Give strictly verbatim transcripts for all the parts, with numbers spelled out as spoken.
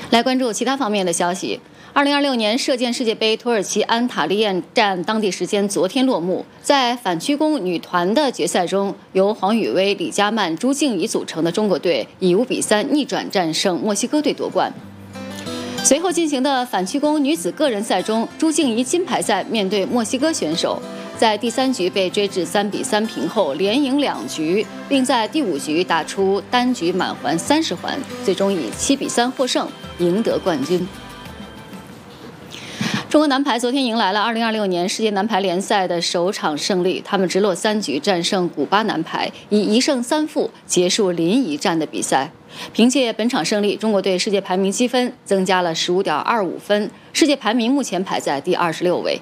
来关注其他方面的消息。二零二六年射箭世界杯土耳其安塔利亚站当地时间昨天落幕，在反曲弓女团的决赛中，由黄雨薇、李佳曼、朱静怡组成的中国队以五比三逆转战胜墨西哥队夺冠。随后进行的反曲弓女子个人赛中，朱静怡金牌赛面对墨西哥选手，在第三局被追至三比三平后，连赢两局，并在第五局打出单局满环三十环，最终以七比三获胜，赢得冠军。中国男排昨天迎来了二零二六年世界男排联赛的首场胜利，他们直落三局战胜古巴男排，以一胜三负结束临沂站的比赛。凭借本场胜利，中国队世界排名积分增加了十五点二五分，世界排名目前排在第二十六位。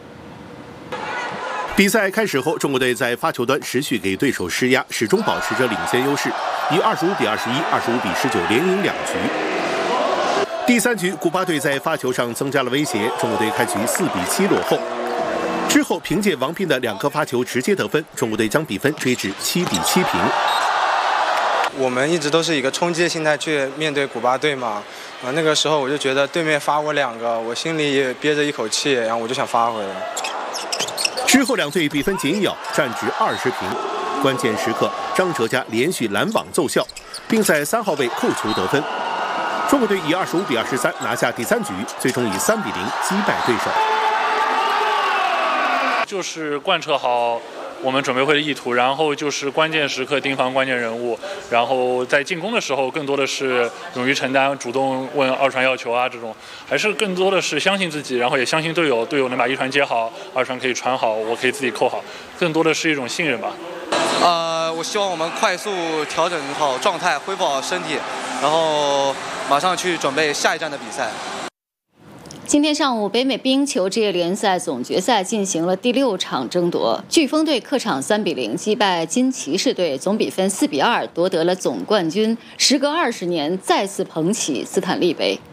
比赛开始后，中国队在发球端持续给对手施压，始终保持着领先优势，以二十五比二十一、二十五比十九连赢两局。第三局，古巴队在发球上增加了威胁，中国队开局四比七落后。之后，凭借王斌的两颗发球直接得分，中国队将比分追至七比七平。 我们一直都是一个冲击的心态去面对古巴队嘛，啊，那个时候我就觉得对面发我两个，我心里也憋着一口气，然后我就想发回来。 之后两队比分紧咬，战至二十平。关键时刻，张哲嘉连续拦网奏效，并在三号位扣球得分。中国队以二十五比二十三拿下第三局，最终以三比零击败对手。 就是贯彻好我们准备会的意图，然后就是关键时刻盯防关键人物，然后在进攻的时候更多的是勇于承担，主动问二传要球啊，这种还是更多的是相信自己，然后也相信队友，队友能把一传接好，二传可以传好，我可以自己扣好，更多的是一种信任吧。 呃，我希望我们快速调整好状态，恢复好身体，然后马上去准备下一站的比赛。 今天上午，北美冰球职业联赛总决赛进行了第六场争夺，飓风队客场三比零击败金骑士队，总比分四比二夺得了总冠军。时隔二十年，再次捧起斯坦利杯。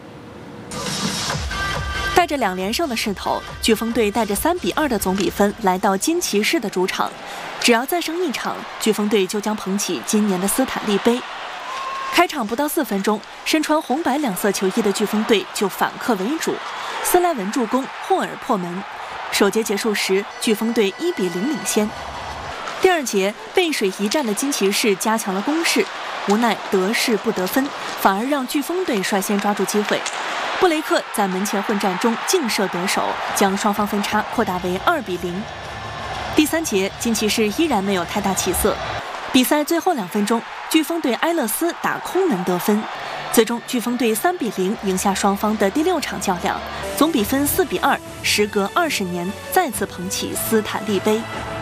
带着两连胜的势头，飓风队带着三比二的总比分来到金骑士的主场，只要再胜一场，飓风队就将捧起今年的斯坦利杯。开场不到四分钟，身穿红白两色球衣的飓风队就反客为主，斯莱文助攻，霍尔破门。首节结束时，飓风队一比零领先。第二节背水一战的金骑士加强了攻势，无奈得势不得分，反而让飓风队率先抓住机会。布雷克在门前混战中劲射得手，将双方分差扩大为二比零。第三节，金骑士依然没有太大起色。比赛最后两分钟，飓风队埃勒斯打空门得分，最终飓风队三比零赢下双方的第六场较量，总比分四比二，时隔二十年再次捧起斯坦利杯。